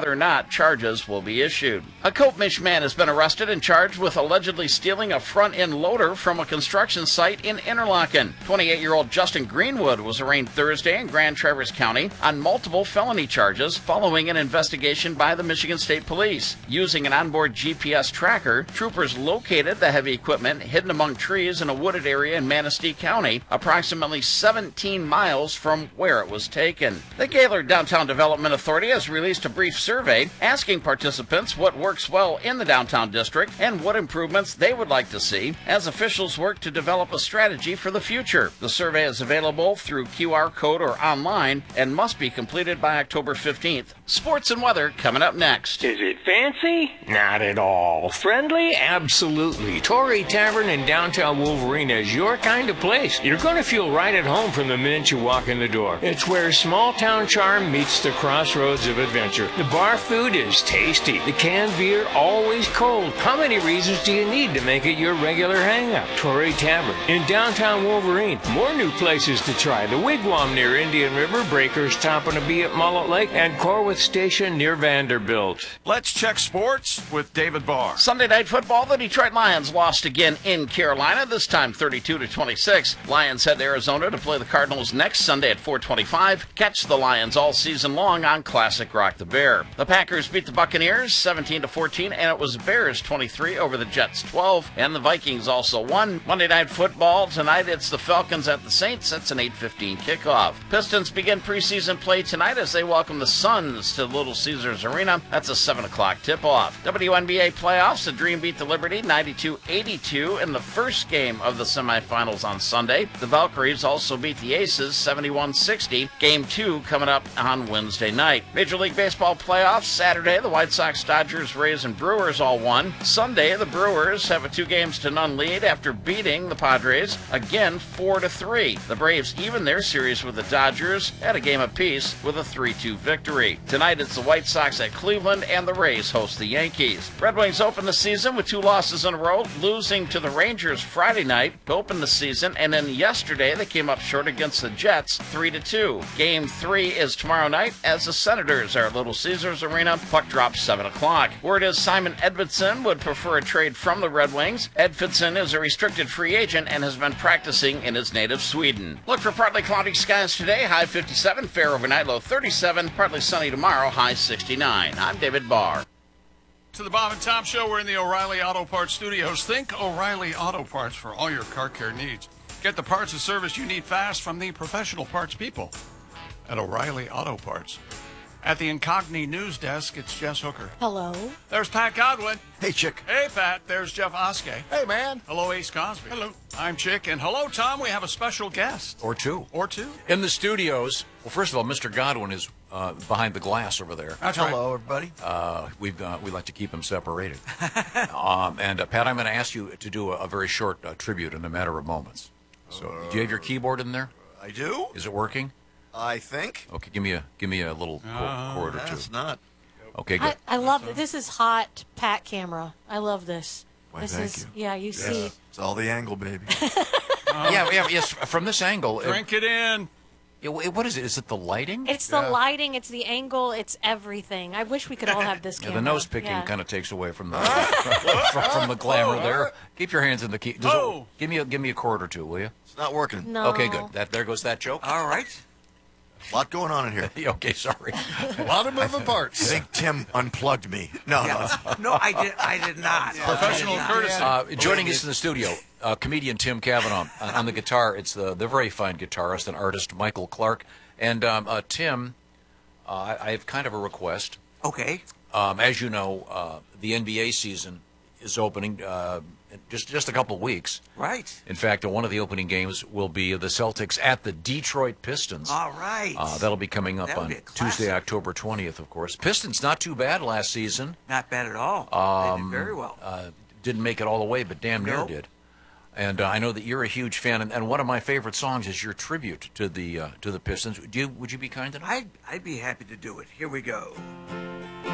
whether or not charges will be issued. A Copish man has been arrested and charged with allegedly stealing a front-end loader from a construction site in Interlaken. 28-year-old Justin Greenwood was arraigned Thursday in Grand Traverse County on multiple felony charges following an investigation by the Michigan State Police. Using an onboard GPS tracker, troopers located the heavy equipment hidden among trees in a wooded area in Manistee County, approximately 17 miles from where it was taken. The Gaylord Downtown Development Authority has released a brief survey asking participants what works well in the downtown district and what improvements they would like to see as officials work to develop a strategy for the future. The survey is available through QR code or online and must be completed by October 15th. Sports and weather coming up next. Is it fancy? Not at all. Friendly? Absolutely. Torrey Tavern in downtown Wolverine is your kind of place. You're going to feel right at home from the minute you walk in the door. It's where small town charm meets the crossroads of adventure. The bar food is tasty. The canned beer always cold. How many reasons do you need to make it your regular hangout? Torrey Tavern in downtown Wolverine. More new places to try. The Wigwam near Indian River, Breakers Topping a Bee at Mullet Lake, and Corwith Station near Vanderbilt. Let's check sports with David Barr. Sunday night football, the Detroit Lions lost again in Carolina, this time 32-26. Lions head to Arizona to play the Cardinals next Sunday at 4:25. Catch the Lions all season long on Classic Rock the Bear. The Packers beat the Buccaneers 17-14, and it was Bears 23 over the Jets 12, and the Vikings also won. Monday night football, tonight it's the Falcons at the Saints. It's an 8:15 kickoff. Pistons begin preseason play tonight as they welcome the Suns to Little Caesars Arena. That's a 7 o'clock tip-off. WNBA playoffs, the Dream beat the Liberty 92-82 in the first game of the semifinals on Sunday. The Valkyries also beat the Aces 71-60. Game 2 coming up on Wednesday night. Major League Baseball playoffs, Saturday, the White Sox, Dodgers, Rays, and Brewers all won. Sunday, the Brewers have a 2-0 lead after beating the Padres, again 4-3. The Braves even their series with the Dodgers at a game apiece with a 3-2 victory. Tonight, it's the White Sox at Cleveland, and the Rays host the Yankees. Red Wings open the season with 2 losses in a row, losing to the Rangers Friday night to open the season, and then yesterday they came up short against the Jets 3-2. Game 3 is tomorrow night as the Senators are at Little Caesars Arena. Puck drops 7 o'clock. Word is Simon Edvinsson would prefer a trade from the Red Wings. Edvinsson is a restricted free agent and has been practicing in his native Sweden. Look for partly cloudy skies today, high 57, fair overnight, low 37, partly sunny tomorrow, high 69. I'm David Barr. To the Bob and Tom Show, we're in the O'Reilly Auto Parts studios. Think O'Reilly Auto Parts for all your car care needs. Get the parts and service you need fast from the professional parts people at O'Reilly Auto Parts. At the Incogni News Desk, it's Jess Hooker. Hello. There's Pat Godwin. Hey, Chick. Hey, Pat. There's Jeff Oskey. Hey, man. Hello, Ace Cosby. Hello. I'm Chick. And hello, Tom. We have a special guest. Or two. In the studios. Well, first of all, Mr. Godwin is behind the glass over there. That's Hello, everybody. We like to keep them separated. And Pat, I'm going to ask you to do a very short tribute in a matter of moments. So, do you have your keyboard in there? I do. Is it working? I think. Okay, give me a little chord or two. That's not. Okay, good. I love it. This is hot Pat camera. I love this. Why, this thank is you. Yeah, you see. It's all the angle, baby. Yes. From this angle. Drink it in. What is it? Is it the lighting? It's the lighting, it's the angle, it's everything. I wish we could all have this camera. The nose picking kind of takes away from the from the glamour there. Keep your hands in the key. Give me a chord or two, will you? It's not working. No. Okay, good. There goes that joke. All right. A lot going on in here. Okay, sorry. A lot of moving parts. I think Tim unplugged me. No, I did not. Professional courtesy. Joining us in the studio, comedian Tim Cavanaugh. On the guitar, it's the very fine guitarist and artist Michael Clark. And Tim, I have kind of a request. Okay. As you know, the NBA season is opening just a couple of weeks. Right. In fact, one of the opening games will be the Celtics at the Detroit Pistons. All right. That'll be coming up on Tuesday, October 20th, of course. Pistons, not too bad last season. Not bad at all. They did very well. Didn't make it all the way, but damn near did. And I know that you're a huge fan, and one of my favorite songs is your tribute to the Pistons. Would you be kind enough? I'd be happy to do it. Here we go.